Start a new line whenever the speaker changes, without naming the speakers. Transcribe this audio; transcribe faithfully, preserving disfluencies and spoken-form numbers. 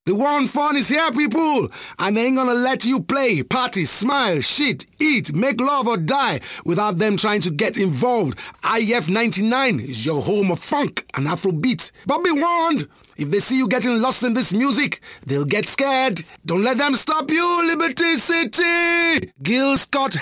The one fun is here, people, and they ain't gonna let you play, party, smile, shit, eat, make love or die without them trying to get involved. I F ninety-nine is your home of funk and Afrobeat. But be warned, if they see you getting lost in this music, they'll get scared. Don't let them stop you, Liberty City! Gil Scott